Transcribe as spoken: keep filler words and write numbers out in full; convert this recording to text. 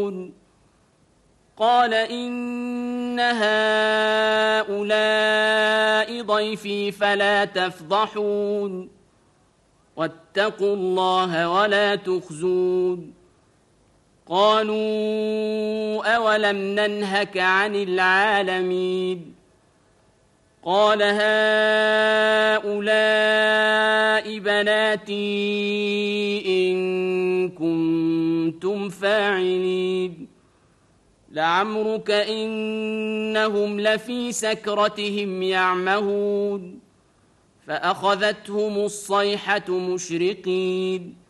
قال إن هؤلاء ضيفي فلا تفضحون واتقوا الله ولا تخزون قالوا أولم ننهك عن العالمين قال هؤلاء بناتي إن كنتم فاعلين لعمرك إنهم لفي سكرتهم يعمهون فأخذتهم الصيحة مشرقين